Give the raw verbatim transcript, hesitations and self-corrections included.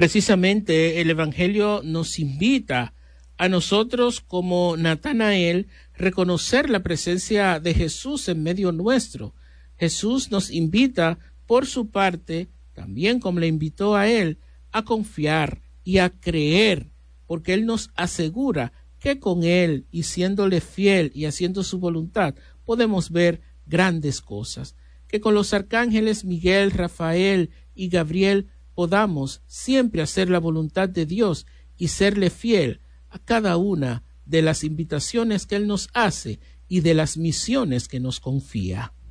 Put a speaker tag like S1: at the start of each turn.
S1: Precisamente el Evangelio nos invita a nosotros como Natanael reconocer la presencia de Jesús en medio nuestro. Jesús nos invita por su parte, también como le invitó a él, a confiar y a creer, porque él nos asegura que con él y siéndole fiel y haciendo su voluntad podemos ver grandes cosas, que con los arcángeles Miguel, Rafael y Gabriel podamos siempre hacer la voluntad de Dios y serle fiel a cada una de las invitaciones que él nos hace y de las misiones que nos confía.